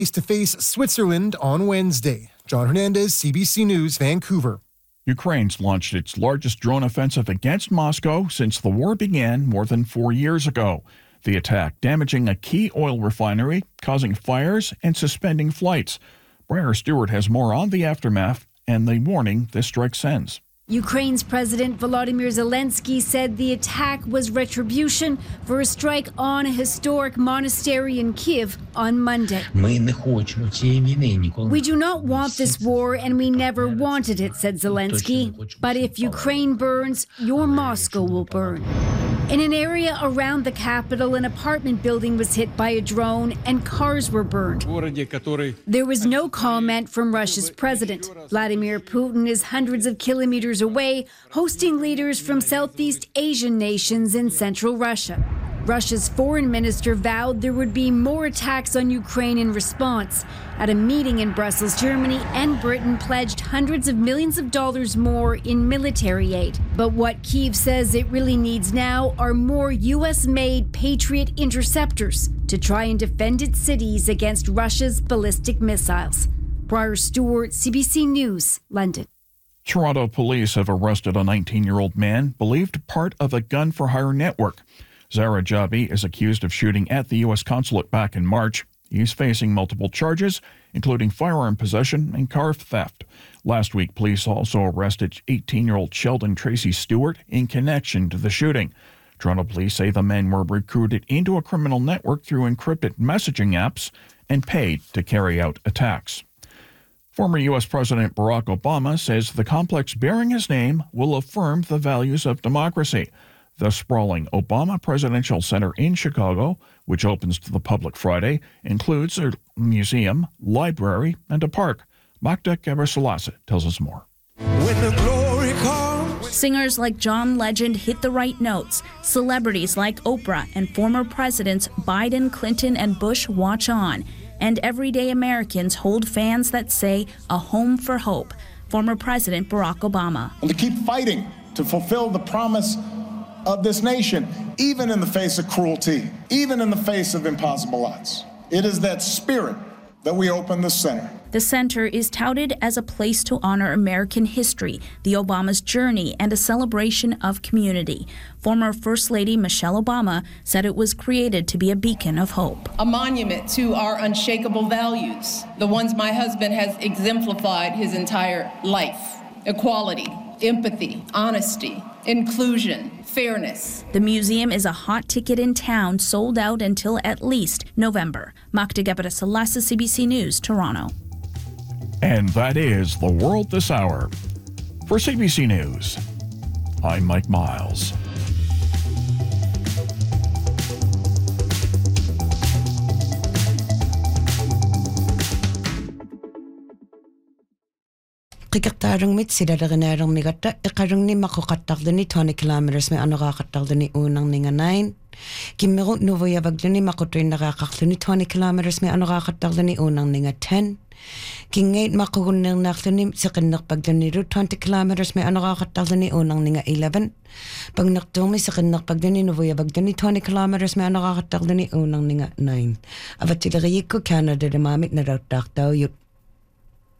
to face Switzerland on Wednesday. John Hernandez, CBC News, Vancouver. Ukraine's launched its largest drone offensive against Moscow since the war began more than 4 years ago. The attack damaging a key oil refinery, causing fires and suspending flights. Briar Stewart has more on the aftermath and the warning this strike sends. Ukraine's President Volodymyr Zelensky said the attack was retribution for a strike on a historic monastery in Kyiv on Monday. We do not want this war, and we never wanted it, said Zelensky. But if Ukraine burns, your Moscow will burn. In an area around the capital, an apartment building was hit by a drone and cars were burned. There was no comment from Russia's president. Vladimir Putin is hundreds of kilometers away, hosting leaders from Southeast Asian nations in central Russia. Russia's foreign minister vowed there would be more attacks on Ukraine in response. At a meeting in Brussels, Germany and Britain pledged hundreds of millions of dollars more in military aid. But what Kyiv says it really needs now are more U.S.-made Patriot interceptors to try and defend its cities against Russia's ballistic missiles. Briar Stewart, CBC News, London. Toronto police have arrested a 19-year-old man believed part of a gun-for-hire network. Zara Jabi is accused of shooting at the U.S. consulate back in March. He's facing multiple charges, including firearm possession and car theft. Last week, police also arrested 18-year-old Sheldon Tracy Stewart in connection to the shooting. Toronto police say the men were recruited into a criminal network through encrypted messaging apps and paid to carry out attacks. Former U.S. President Barack Obama says the complex bearing his name will affirm the values of democracy. The sprawling Obama Presidential Center in Chicago, which opens to the public Friday, includes a museum, library, and a park. Magda Gebrselassie tells us more. When the glory comes. Singers like John Legend hit the right notes. Celebrities like Oprah and former presidents Biden, Clinton, and Bush watch on. And everyday Americans hold fans that say a home for hope. Former President Barack Obama. And to keep fighting to fulfill the promise of this nation, even in the face of cruelty, even in the face of impossible odds. It is that spirit that we open the center. The center is touted as a place to honor American history, the Obama's journey, and a celebration of community. Former First Lady Michelle Obama said it was created to be a beacon of hope. A monument to our unshakable values, the ones my husband has exemplified his entire life. Equality, empathy, honesty, inclusion, fairness. The museum is a hot ticket in town, sold out until at least November. Magda Gebrselassie, CBC News, Toronto. And that is The World This Hour. For CBC News, I'm Mike Miles. Qikaqtaarung mit silalerinarung migatta iqarung ni maquqattardani 20 kilometers me anaqaqattardani unang ninganain kimmeru nuvoyavagluni maqutuinnaqaqarluni 20 kilometers me anaqaqattardani unang ninga 10 kingait maqugunnernarluni seqinnerpagluniru 20 kilometers me anaqaqattardani unang ninga 11 pagnertuumi seqinnerpagluni nuvoyavagluni 20 kilometers me anaqaqattardani unang ninga 9 avatileriikku Canada de mamit narauttaartau